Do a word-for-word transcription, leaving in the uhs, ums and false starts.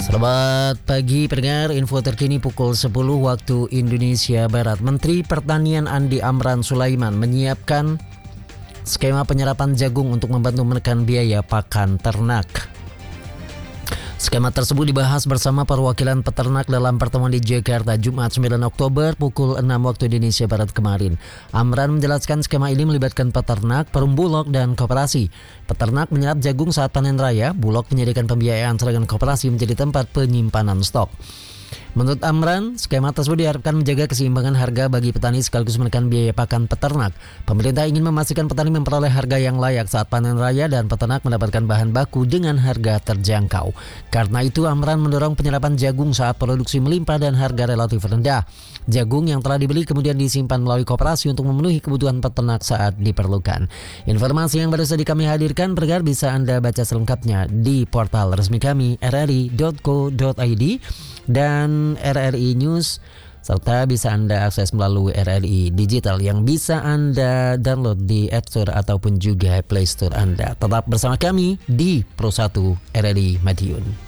Selamat pagi pendengar, info terkini pukul sepuluh waktu Indonesia Barat. Menteri Pertanian Andi Amran Sulaiman menyiapkan skema penyerapan jagung untuk membantu menekan biaya pakan ternak. Skema tersebut dibahas bersama perwakilan peternak dalam pertemuan di Jakarta Jumat sembilan Oktober pukul enam waktu Indonesia Barat kemarin. Amran menjelaskan skema ini melibatkan peternak, perum bulog, dan koperasi. Peternak menyerap jagung saat panen raya, bulog menyediakan pembiayaan, sedangkan koperasi menjadi tempat penyimpanan stok. Menurut Amran, skema tersebut diharapkan menjaga keseimbangan harga bagi petani sekaligus menekan biaya pakan peternak. Pemerintah ingin memastikan petani memperoleh harga yang layak saat panen raya dan peternak mendapatkan bahan baku dengan harga terjangkau. Karena itu, Amran mendorong penyerapan jagung saat produksi melimpah dan harga relatif rendah. Jagung yang telah dibeli kemudian disimpan melalui koperasi untuk memenuhi kebutuhan peternak saat diperlukan. Informasi yang baru saja kami hadirkan bergar bisa Anda baca selengkapnya di portal resmi kami r r i dot co dot i d dan R R I News, serta bisa Anda akses melalui R R I Digital yang bisa Anda download di App Store ataupun juga Play Store Anda. Tetap bersama kami di Pro satu R R I Madiun.